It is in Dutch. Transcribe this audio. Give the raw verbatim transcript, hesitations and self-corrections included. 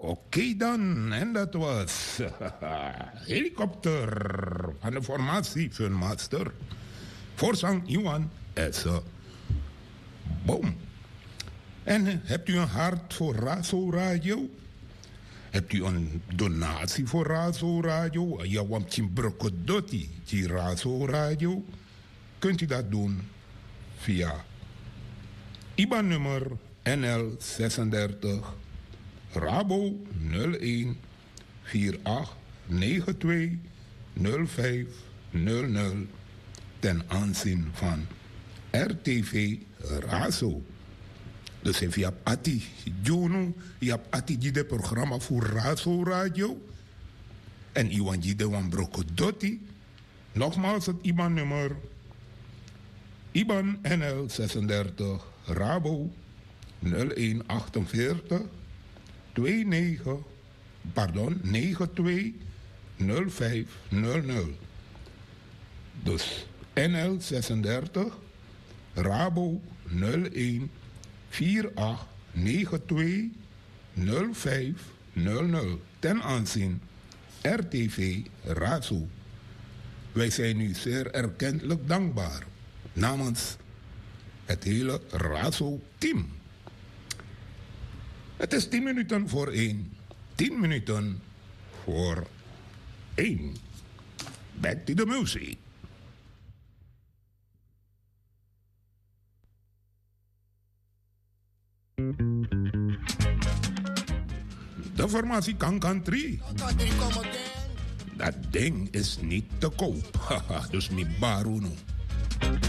Oké dan, en dat was helikopter van de formatie Funmaster. Voorzang Iwan Esse. Boom. En hebt u een hart voor Razo Radio? Hebt u een donatie voor Razo Radio? Ja, want je brokodotti, die Razo Radio. Kunt u dat doen via I B A N-nummer N L zesendertig Rabo nul een vier acht negen twee nul vijf nul nul ten aanzien van R T V Razo. Dus if je hebt ati Juno, je hebt ati die de programma voor Razo Radio en iwan die de wan brokodotti. Nogmaals het I B A N-nummer I B A N N L zesendertig Rabo nul een achtenveertig negen pardon negen twee nul vijf nul nul. Dus N L zesendertig Rabo nul een vier acht negen twee nul vijf nul nul ten aanzien R T V Razo. Wij zijn u zeer erkentelijk dankbaar namens het hele Razo-team. Het is tien minuten voor één. Tien minuten voor één. Back to the music. De formatie Kankan drie. Dat ding is niet te koop. Haha, dus mi baruno.